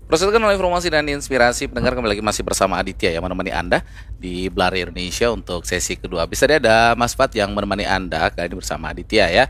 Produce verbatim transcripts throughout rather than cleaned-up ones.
Proseskan oleh informasi dan inspirasi pendengar, kembali lagi masih bersama Aditya yang menemani Anda di Blari Indonesia untuk sesi kedua. Bisa dia ada Mas Fat yang menemani Anda kali ini bersama Aditya ya.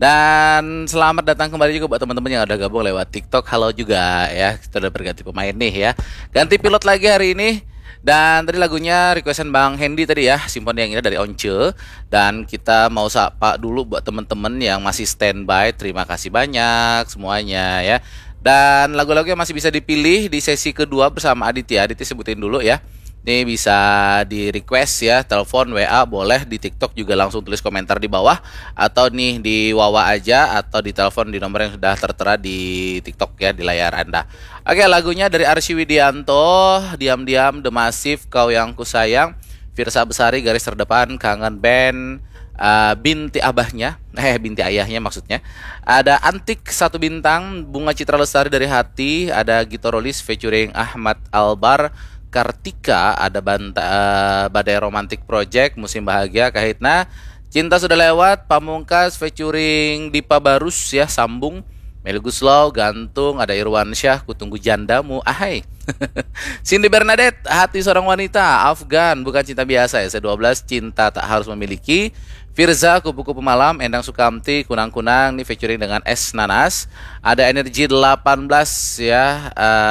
Dan selamat datang kembali juga buat teman-teman yang udah gabung lewat TikTok. Halo juga ya, kita udah berganti pemain nih ya. Ganti pilot lagi hari ini. Dan tadi lagunya requestan Bang Hendy tadi ya, Simponi yang Indah dari Once. Dan kita mau sapa dulu buat teman-teman yang masih standby. Terima kasih banyak semuanya ya. Dan lagu-lagu yang masih bisa dipilih di sesi kedua bersama Aditya. Aditya sebutin dulu ya. Ini bisa di request ya, telepon, W A boleh, di TikTok juga langsung tulis komentar di bawah, atau nih di Wawa aja, atau di telepon di nomor yang sudah tertera di TikTok ya, di layar Anda. Oke, lagunya dari Arsy Widianto, Diam-diam, The Massive, Kau Yang Kusayang, Firsa Besari, Garis Terdepan, Kangen Band, uh, Binti Abahnya, eh Binti Ayahnya maksudnya. Ada Antik Satu Bintang, Bunga Citra Lestari dari Hati, ada Gito Rolis featuring Ahmad Albar, Kartika, ada Banta, uh, Badai Romantic Project, Musim Bahagia, Kahitna, Cinta Sudah Lewat, Pamungkas featuring Dipa Barus ya, Sambung, Meli Guslow, Gantung, ada Irwan Syah, Kutunggu Jandamu, ahai. Cindy Bernadette, Hati Seorang Wanita, Afgan, Bukan Cinta Biasa, S dua belas, Cinta Tak Harus Memiliki, Firza, Kupu-Kupu Malam, Endang Sukamti, Kunang-Kunang, ini featuring dengan S Nanas. Ada Energi delapan belas ya,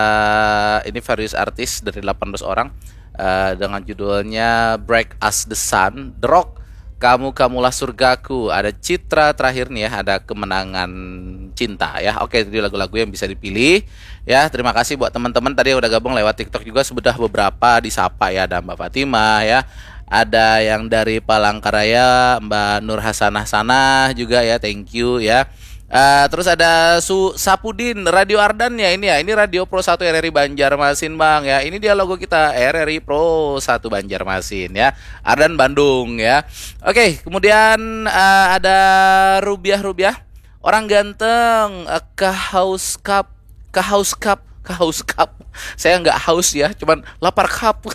uh, ini various artis dari delapan belas orang, uh, dengan judulnya Break Us the Sun. The Rock, Kamu Kamulah Surgaku. Ada Citra terakhir nih ya, ada Kemenangan Cinta ya. Oke, itu lagu-lagu yang bisa dipilih ya. Terima kasih buat teman-teman tadi yang udah gabung lewat TikTok juga, sudah beberapa disapa ya. Ada Mbak Fatimah ya, ada yang dari Palangkaraya, Mbak Nur Hasanah Sanah juga ya, thank you ya. Uh, terus ada Su Sapudin, Radio Ardan ya ini ya, ini Radio Pro satu R R I Banjarmasin Bang ya. Ini dia logo kita, R R I Pro satu Banjarmasin ya, Ardan Bandung ya. Oke, kemudian uh, ada Rubiah Rubiah, Orang Ganteng, uh, ke House Cup, ke House Cup, ke House Cup. Saya nggak haus ya, cuman lapar cup.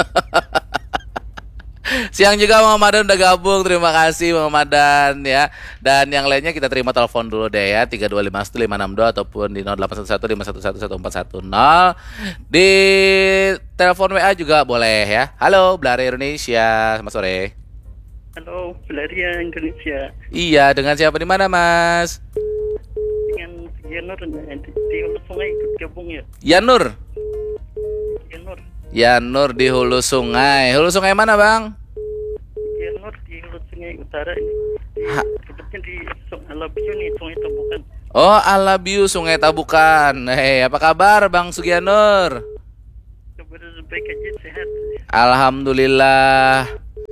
Siang juga Bang Madan udah gabung, terima kasih Bang Madan ya. Dan yang lainnya kita terima telepon dulu deh ya, tiga dua lima satu lima enam dua ataupun di nol delapan satu satu lima satu satu satu empat satu nol. Di telepon W A juga boleh ya. Halo Blari Indonesia, selamat sore. Halo Blari Indonesia. Iya, dengan siapa di mana Mas? Dengan Yanur di, di Hulu Sungai ikut gabung ya. Yanur. Yanur. Yanur di Hulu Sungai. Hulu Sungai mana Bang? Yanur di Hulu Sungai Utara ini. Ha. Tepatnya di Alabiu nih, Sungai Tabukan. Oh, Alabiu Sungai Tabukan. Hei, apa kabar Bang Sugianur? Kabar baik aja, sehat. Alhamdulillah.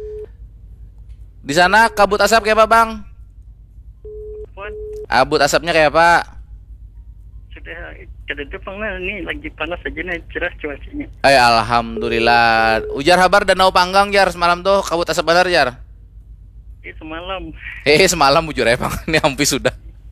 Di sana kabut asap kayak apa Bang? Puan, Kabut asapnya kayak apa? sudah kada depan nih, lagi panas aja nih, cerah cuacanya. Eh, alhamdulillah. Ujar kabar Danau Panggang Jar semalam tuh kabut asap benar Jar. Eh semalam. Eh, semalam bujur ya Bang. Ini hampir sudah.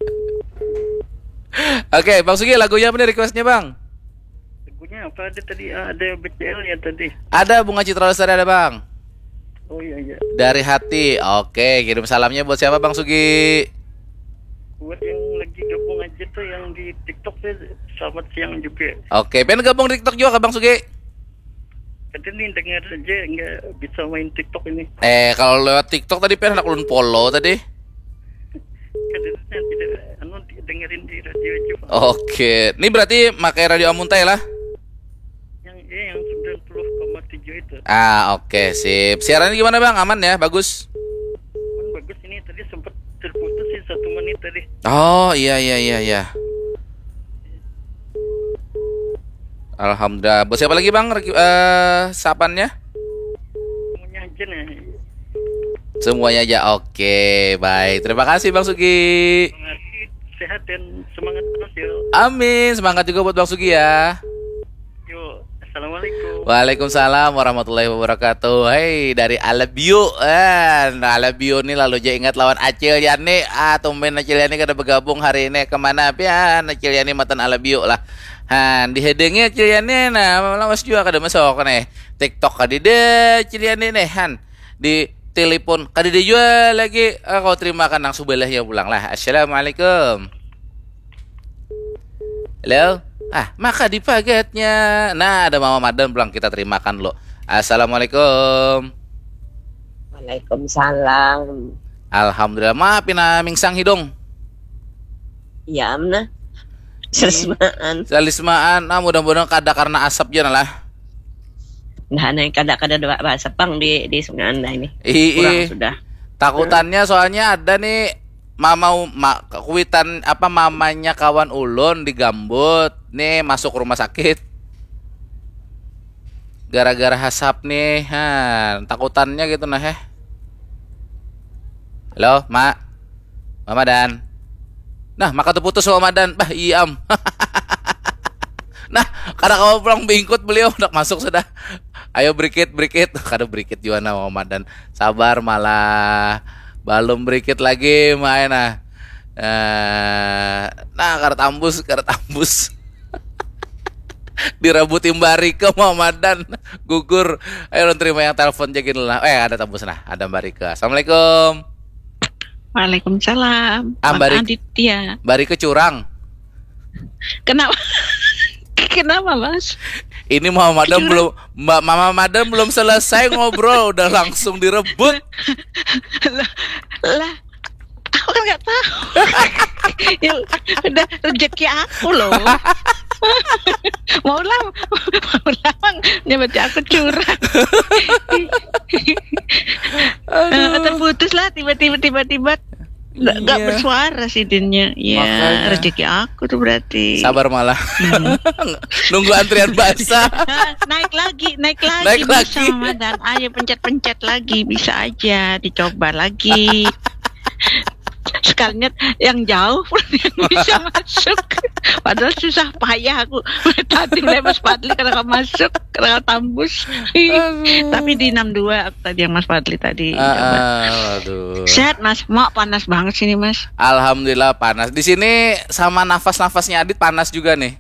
Oke, Bang Sugi, lagunya apa nih requestnya Bang? Lagunya apa ada tadi? Ah, ada B C L ya tadi. Ada Bunga Citra Lestari ada Bang. Oh iya iya. Dari Hati. Oke, kirim salamnya buat siapa Bang Sugi? Buat yang lagi gabung aja tuh yang di TikTok tuh, selamat siang juga. Oke, pengen gabung di TikTok juga Bang Sugi? Kadang nih dengar aja, nggak bisa main TikTok ini. Eh, kalau lewat TikTok tadi pengen anak ulun follow tadi. Kadang tidak, anu dengerin di radio aja Pak. Oke, ini berarti pakai radio Amuntai lah. Yang eh, yang sembilan puluh koma tujuh itu. Ah, oke, sip. Siarannya gimana Bang? Aman ya? Bagus? Kan bagus ini, tadi sempat terputus sih satu menit tadi. Oh, iya iya iya iya. Alhamdulillah. Buat siapa lagi Bang? Eh, uh, sapannya? Semuanya aja nih. Semuanya aja. Oke, baik. Terima kasih Bang Sugi. Semangat, sehat dan semangat terus ya. Amin. Semangat juga buat Bang Sugi ya. Yuk, assalamualaikum. Waalaikumsalam warahmatullahi wabarakatuh. Hei, dari Alabiu. Eh, Alabiu nih lalu aja ingat lawan Acil Yani. Ah, tumben Acil Yani kada bergabung hari ini. Kemana pian Acil Yani matan Alabiu lah. Han, di headingnya Acil Yani nah, lawas juga kada masuk nih. TikTok kadide Acil Yani nih Han. Di telepon kadide juga lagi. Ah, kau terima kan nang subelahnya pulang lah. Assalamualaikum. Halo. Ah, maka di pagetnya. Nah, ada Mama Madan bilang kita terimakan lo. Assalamualaikum. Waalaikumsalam. Alhamdulillah. Maafin na mingsang hidung. Iya, amna. Seresmaan. Salismaan. Ah, mudah-mudahan kada karena asap ya lah. Nah, naik kada-kada doa bahasa pang di di Sungai Anda ini. Ii, Kurang sudah. takutannya soalnya ada nih mama ma, kuitan apa mamanya kawan ulun di Gambut nih masuk rumah sakit gara-gara hasap nih. Han, takutannya gitu nah heh. Halo, Mak. Mama Dan. Nah, maka tuh putus Mama Dan. Bah, iam. Nah, karena kamu pulang bingkut beliau udah masuk sudah. Ayo berikit berikit. Kada berikit juga nama Mama Dan. Sabar malah belum berikit lagi main nah. Nah, karena tambus, karena tambus. Dirabutin Barika Mama Dan gugur. Ayo terima yang telepon jagain lah. Eh, ada tambus nah, ada Barika. Assalamualaikum. Waalaikumsalam. Ah, Mbak Rik- Aditya. Barika curang. Kenapa? Kenapa, Mas? Ini Mama Madam belum Mbak Mama Madam belum selesai ngobrol udah langsung direbut. lah, lah, aku kan nggak tahu. Ya, udah rezeki aku loh. mau lah, mau lah, nyebut aku curang. Eh, terputus lah tiba-tiba tiba-tiba nggak nggak Iya. bersuara sidinnya. Ya, Makanya. rezeki aku tuh berarti. Sabar malah. Nunggu antrian basah. Nah, naik lagi, naik lagi, Naik bisa lagi. Mama Dan. Ayo pencet-pencet lagi, bisa aja dicoba lagi. Sekalinya yang jauh pun yang bisa masuk. Padahal susah payah aku tadi Mas Fadli karena nggak masuk, karena nggak tembus. Tapi di enam dua aku tadi yang Mas Fadli tadi. Ah, Coba. ah, aduh. Sehat Mas, mau panas banget sini Mas. Alhamdulillah panas. Di sini sama nafas-nafasnya Adit panas juga nih.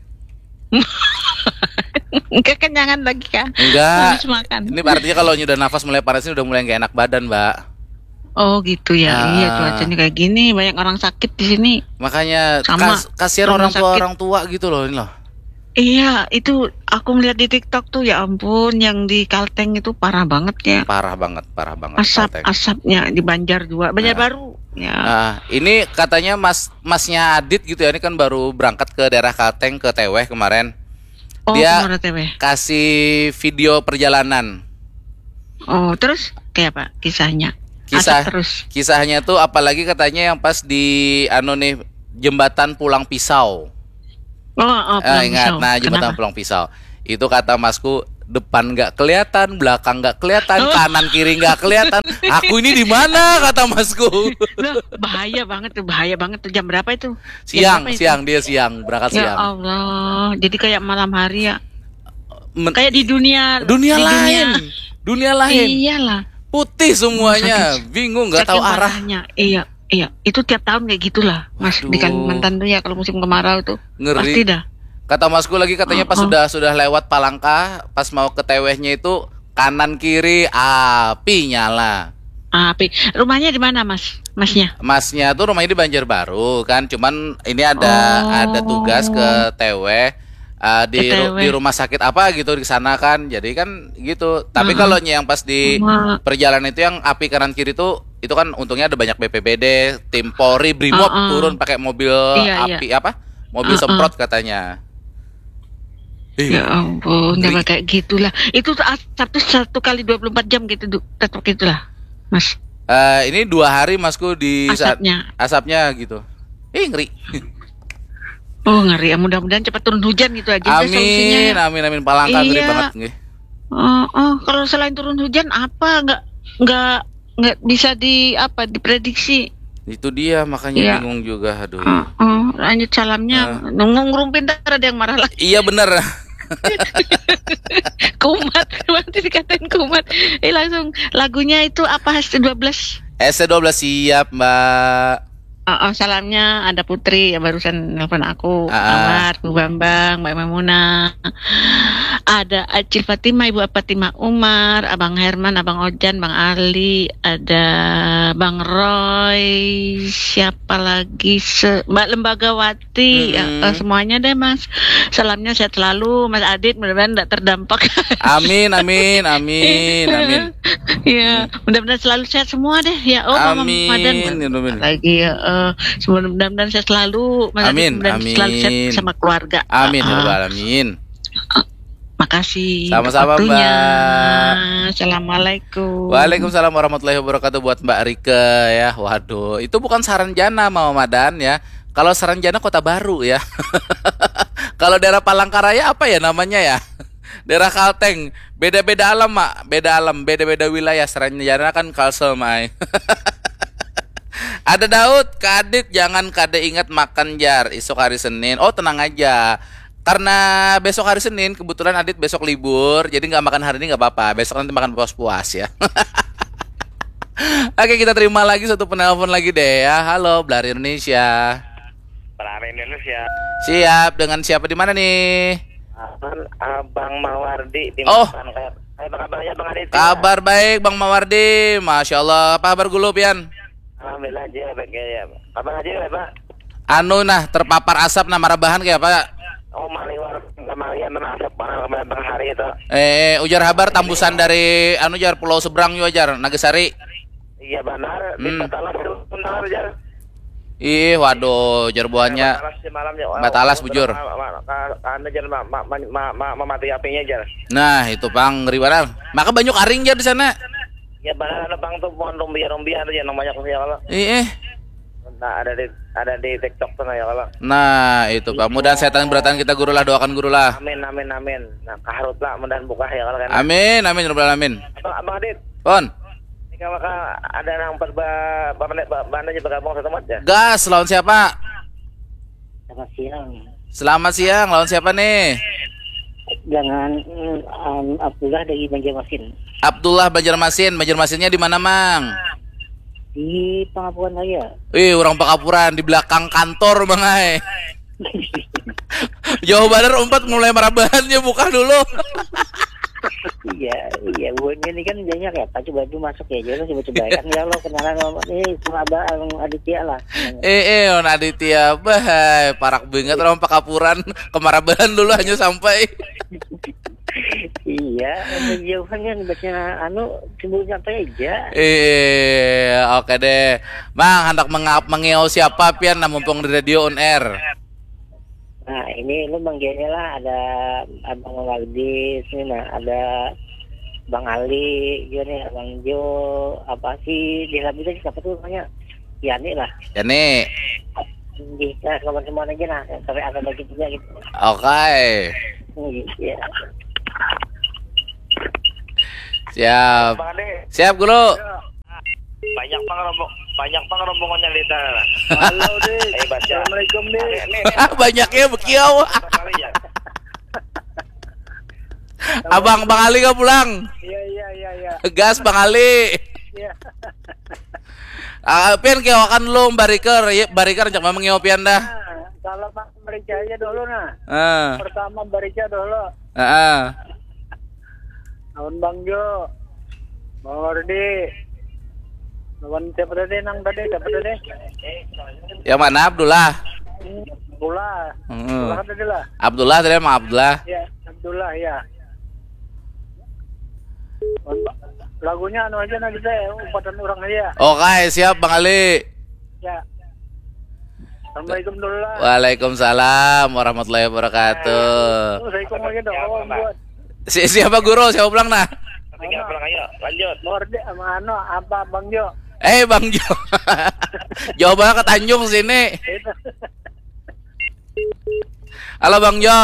Kekenyangan lagi kan? Enggak. Habis makan. Ini artinya kalau udah nafas mulai panas ini udah mulai gak enak badan, Mbak. Oh gitu ya, Ah. iya cuacanya kayak gini, banyak orang sakit di sini. Makanya Sama, kas- kasihan rumah orang tua sakit. orang tua gitu loh ini loh. Iya, itu aku melihat di TikTok tuh ya ampun, yang di Kalteng itu parah banget ya. Parah banget, parah banget. Asap Kalteng. asapnya di Banjar juga, Banjarbaru. Ya. Nah, ini katanya mas masnya Adit gitu ya, ini kan baru berangkat ke daerah Kalteng ke Teweh kemarin. Oh, dia- kemana T W? Kasih video perjalanan. Oh, terus kayak apa kisahnya? Kisah Asap terus. kisahnya tuh apalagi katanya yang pas di anu nih jembatan Pulang Pisau. Oh, oh, Eh, Pulang ingat, Pisau. nah jembatan Kenapa? Pulang Pisau. Itu kata masku depan nggak kelihatan, belakang nggak kelihatan, Oh. kanan kiri nggak kelihatan. Aku ini di mana kata masku. Loh, bahaya banget tuh, bahaya banget tuh. Jam berapa itu? Jam Siang, berapa itu? siang dia siang berangkat Ya siang. Allah, jadi kayak malam hari ya. Men- Kayak di dunia dunia di lain, dunia lain. Iyalah. Putih semuanya, Saking- bingung nggak tahu Saking arah. parahnya. Iya, iya. Itu tiap tahun kayak gitulah, Mas. Waduh. Di Kalimantan tuh ya kalau musim kemarau tuh Ngeri. pasti dah. Kata masku lagi katanya pas Oh, oh. sudah sudah lewat Palangka, pas mau ke Tewehnya itu kanan kiri api nyala. Api. Rumahnya di mana, Mas? Masnya? Masnya tuh rumahnya di Banjarbaru kan, cuman ini ada Oh. ada tugas ke Teweh uh, di Ke ru- Teweh. di rumah sakit apa gitu di sana kan. Jadi kan gitu. Tapi Mm-mm. kalau yang pas di Ma- perjalanan itu yang api kanan kiri itu itu kan untungnya ada banyak B P B D, tim Polri, Brimob Uh-uh. turun pakai mobil Iya, api apa? Mobil Uh-uh. semprot katanya. Ih, Ya ampun, Ngeri. jangan kayak gitulah. Itu tuh asap tuh satu kali dua puluh empat jam gitu, Du. Tetap gitulah, Mas. eh, ini dua hari masku di saat Asapnya. asapnya gitu. Ih, ngeri. Oh, ngeri. Ya, mudah-mudahan cepat turun hujan gitu aja. Udah solusinya ya. Amin, amin, amin. Palangka ngeri Iya. banget. Nggih. Oh, oh, kalau selain turun hujan apa nggak nggak nggak bisa di apa diprediksi. Itu dia makanya Iya. bingung juga. Aduh. Oh, oh, lanjut salamnya. Nunggu ngerumpin ntar ada yang marah lagi. Iya bener. Kumat, nanti dikatain kumat. Eh langsung lagunya itu apa S dua belas? S C dua belas siap, Mbak. Oh, oh, salamnya ada Putri yang barusan nelfon aku, Ah. Amar, Bu Bambang, Mbak Memuna, ada Acil Fatima, Ibu Fatima Umar, Abang Herman, Abang Ojan, Bang Ali, ada Bang Roy, siapa lagi, Se- Mbak Lembagawati, ya, Mm-mm. eh, semuanya deh Mas. salamnya sehat selalu Mas Adit, mudah-mudahan tidak terdampak. Amin, amin, amin, amin. Ya, mudah-mudahan selalu sehat semua deh ya. Oh, Mama Amin, Madan amin. lagi ya. Uh, mudah-mudahan sehat selalu Mas Amin, Adit, mudah-mudahan amin. selalu sehat sama keluarga. Amin, ya Uh, rabbal alamin. Makasih. Sama-sama, waktunya. Mbak. Assalamualaikum. Waalaikumsalam warahmatullahi wabarakatuh buat Mbak Rike ya. Waduh, itu bukan Saranjana Mama Madan ya. Kalau Saranjana Kota Baru ya. Kalau daerah Palangkaraya apa ya namanya ya? Daerah Kalteng. Beda-beda alam, Mak. Beda alam, beda-beda wilayah. Saranjana kan Kalsel, Mai. Ada Daud, Kak Adit, jangan kade ingat makan jar esok hari Senin. Oh, tenang aja. Karena besok hari Senin, kebetulan Adit besok libur, jadi nggak makan hari ini nggak apa-apa. Besok nanti makan puas-puas ya. Oke, kita terima lagi satu penelpon lagi deh ya. Halo, Blari Indonesia. Blari Indonesia. Siap, dengan siapa di mana nih? Abang Mawardi di Oh. Hai, apa kabarnya Bang Adit? Kabar baik, Bang Mawardi. Masya Allah. Apa kabar Gulup, Yan? Alhamdulillah aja baik ya. Kabar aja ya, Pak? Anu nah, terpapar asap nama rebahan kayak apa? Oh, maliwar kemarin menasap Bang hari itu. Eh, ujar habar tambusan dari anu jar Pulau Seberang yo jar, Nagasari. Iya benar, di Hmm. Batalas itu benar aja. Ih, waduh, jar buahnya. Batalas di malamnya. Batalas, bujur. Anda jangan memati apinya aja. Nah, itu Bang, ngeri banget. Maka banyak aring jar di sana. Ya benar, ada Bang tuh pohon rumbia-rumbia aja yang namanya ya kalau. Ih, eh. Nah, ada di ada di TikTok sana ya kalau. Nah, itu Pak. Mudah setan beratan kita guru lah, doakan guru lah. Amin amin amin. Nah, kaharut lah mudah buka ya kalau kan. Amin, amin, rabbal alamin. Abang, Abang Adit, Pon, ini kalau ada yang perba banda aja bergabung satu mat ya. gas, lawan siapa? Selamat siang. Selamat siang, lawan siapa nih? Jangan um, Abdullah dari Banjarmasin. Abdullah Banjarmasin. Banjarmasinnya di mana, Mang? Di Pangapungan Raya. Ih, orang Pakapuran di belakang kantor, Bang Ai. Jawa Barat empat mulai merabahannya buka dulu. Iya, iya, buat ini kan banyak ya, Pak. Coba itu masuk ya, jangan coba-coba kan ya lo kenalan sama eh sama Abang Aditya lah. Eh, eh, on Aditya, bahai, parak banget orang Pakapuran kemarabahan dulu hanya sampai. Iya, jauhan kan baca anu sebelumnya apa aja. Eh, oke deh. Mang, hendak mengap mengeo siapa pian nah mumpung di radio on air. Nah, ini lu manggilnya lah ada Abang Waldi, sini nah ada Bang Ali, gini Bang Jo, apa sih di lab itu siapa tuh namanya? Yani lah. Ya nih. Kita kawan semua aja nah, sampai akan bagi juga gitu. Oke. Iya. Siap. Bang Ade, Siap, Guru. banyak bang rombong, banyak bang rombongannya Lita. Halo deh, Eh, baca. Assalamualaikum deh. Nih, nih, Banyaknya bekiau. kali ya. Abang Bang Ali gak pulang? Iya iya iya iya. Gas Bang Ali. Iya. Ah, pian kewakan lu bariker, ya bariker jangan mengeo pian dah. Nah, kalau Pak Barica aja dulu nah. Ah, Pertama Barica dulu. ah. Lawan Bang Jo. Bang Wardi. Lawan siapa tadi nang tadi siapa tadi? Yang mana Abdullah? Abdullah. Hmm. Abdullah tadi lah. Abdullah tadi emang Abdullah. Iya, Abdullah ya. Lagunya anu aja nanti saya umpatan orang aja. Oke, siap Bang Ali. Ya. Assalamualaikum dulu lah. Waalaikumsalam warahmatullahi wabarakatuh. Assalamualaikum aja dong. Oh, buat. Si siapa guru? Siapa pulang nah? Tinggal pulang ayo, lanjut. Wardi sama anu apa Bang Jo? Eh Bang Jo. Jauh banget ke Tanjung sini. Itu. Halo Bang Jo.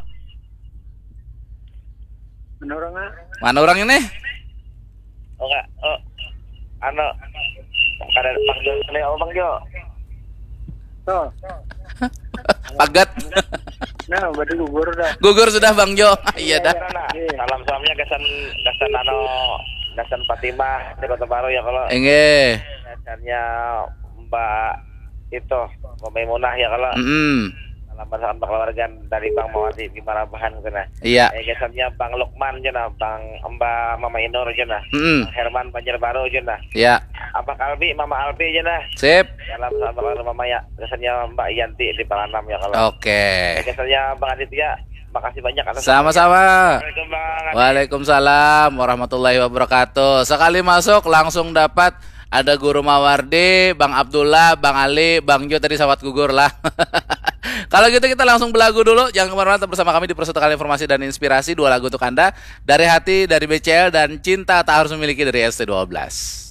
Menurut nggak? Mana orang ini? Oh enggak, oh. Anu. Ada Bang Jo, nih, oh Bang Jo. Tuh. Pagat. Nah, berarti gugur dah. Gugur sudah Bang Jo. Iya dah. Nah, salam salamnya gasan gasan anu gasan Fatimah di Kota Baru ya kalau Enge. gasannya Mbak itu Mbak Maimunah ya kalau Mm. salam salam keluarga dari Bang Mawati di Marabahan kana. Iya. Eh gasannya Bang Lukman cenah, Bang Mbak Mama Inur cenah. Mm. Bang Herman Banjarbaru cenah. Iya. Abang Albi, Mama Albi aja dah. Sip. Salam sama Mama ya. Kesannya Mbak Yanti di Palanam ya kalau. Oke. Kesannya Bang Aditya. Makasih banyak atas. Sama-sama. Assalamualaikum Bang. Waalaikumsalam warahmatullahi wabarakatuh. Sekali masuk langsung dapat ada Guru Mawardi, Bang Abdullah, Bang Ali, Bang Jo tadi sawat gugur lah. Kalau gitu kita langsung belagu dulu. Jangan kemana-mana, tetap bersama kami di Persutukan Informasi dan Inspirasi. Dua lagu untuk Anda dari hati, dari B C L dan Cinta Tak Harus Memiliki dari S T dua belas.